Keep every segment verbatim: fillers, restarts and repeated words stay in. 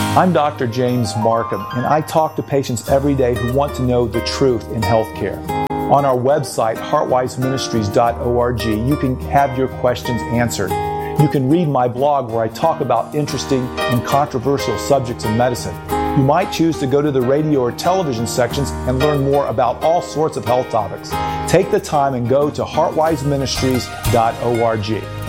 I'm Doctor James Marcum, and I talk to patients every day who want to know the truth in healthcare. On our website, heart wise ministries dot org, you can have your questions answered. You can read my blog where I talk about interesting and controversial subjects in medicine. You might choose to go to the radio or television sections and learn more about all sorts of health topics. Take the time and go to heart wise ministries dot org.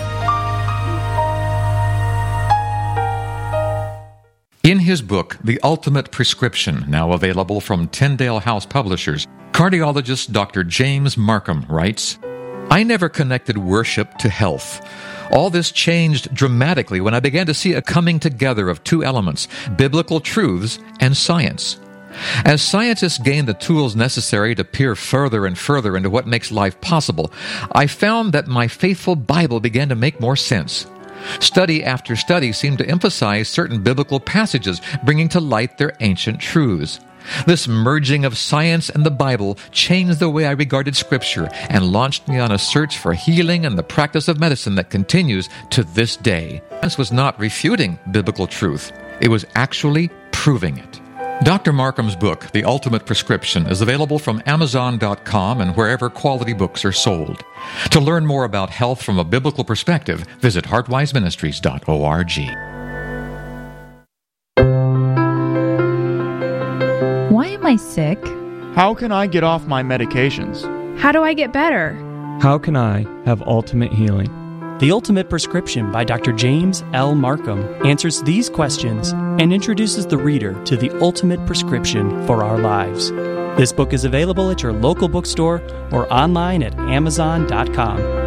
In his book, The Ultimate Prescription, now available from Tyndale House Publishers, cardiologist Doctor James Marcum writes, I never connected worship to health. All this changed dramatically when I began to see a coming together of two elements, biblical truths and science. As scientists gained the tools necessary to peer further and further into what makes life possible, I found that my faithful Bible began to make more sense. Study after study seemed to emphasize certain biblical passages, bringing to light their ancient truths. This merging of science and the Bible changed the way I regarded Scripture and launched me on a search for healing and the practice of medicine that continues to this day. This was not refuting biblical truth. It was actually proving it. Doctor Marcum's book, The Ultimate Prescription, is available from Amazon dot com and wherever quality books are sold. To learn more about health from a biblical perspective, visit heart wise ministries dot org. Why am I sick? How can I get off my medications? How do I get better? How can I have ultimate healing? The Ultimate Prescription by Doctor James L. Marcum answers these questions and introduces the reader to the ultimate prescription for our lives. This book is available at your local bookstore or online at amazon dot com.